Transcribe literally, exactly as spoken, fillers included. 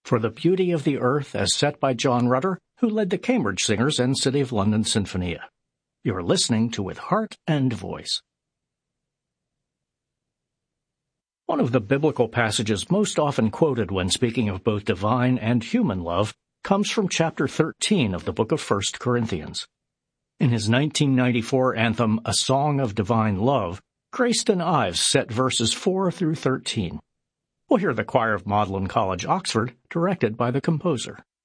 For the Beauty of the Earth as set by John Rutter, who led the Cambridge Singers and City of London Sinfonia. You're listening to With Heart and Voice. One of the biblical passages most often quoted when speaking of both divine and human love comes from chapter thirteen of the book of First Corinthians. In his nineteen ninety-four anthem, A Song of Divine Love, Grayston Ives set verses four through thirteen. We'll hear the choir of Magdalen College, Oxford, directed by the composer.